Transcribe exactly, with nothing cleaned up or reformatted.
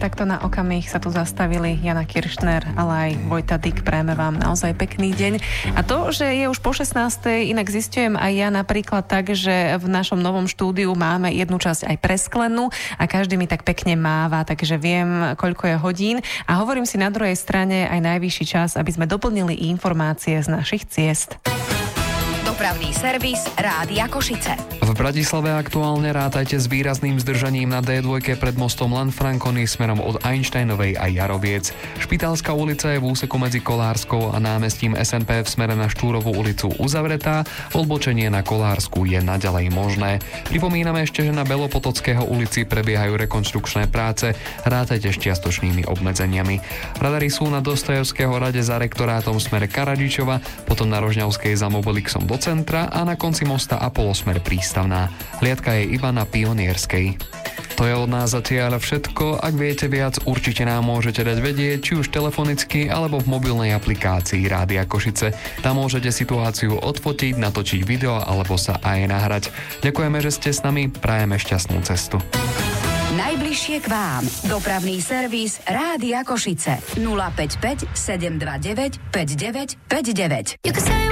takto na okamih sa tu zastavili Jana Kiršner, ale aj Vojta Dyk. Prajeme vám naozaj pekný deň. A to, že je už po šestnástej, inak zistujem aj ja napríklad tak, že v našom novom štúdiu máme jednu časť aj presklenú a každý mi tak pekne máva, takže viem, koľko je hodín. A hovorím si na druhej strane aj najvyšší čas, aby sme doplnili informácie z našich ciest. Dopravný servis Rádia Košice. V Bratislave aktuálne rátajte s výrazným zdržaním na dé dva pred mostom Lanfranconi smerom od Einsteinovej a Jaroviec. Špitálska ulica je v úseku medzi Kolárskou a námestím es en pé v smere na Štúrovú ulicu uzavretá, odbočenie na Kolársku je naďalej možné. Pripomíname ešte, že na Belopotockého ulici prebiehajú rekonštrukčné práce, rátajte s čiastočnými obmedzeniami. Radary sú na Dostojevského rade za rektorátom smere Karadžičova, potom na Rožňavskej za Mobilixom do centra a na konci mosta Apollo smer Prístavná. Hliadka je iba na Pionierskej. To je od nás zatiaľ všetko. Ak viete viac, určite nám môžete dať vedieť, či už telefonicky alebo v mobilnej aplikácii Rádia Košice. Tam môžete situáciu odfotiť, natočiť video alebo sa aj nahrať. Ďakujeme, že ste s nami, prajeme šťastnú cestu. Najbližšie k vám. Dopravný servis Rádia Košice. nula päť päť sedem dva deväť päť deväť päť deväť.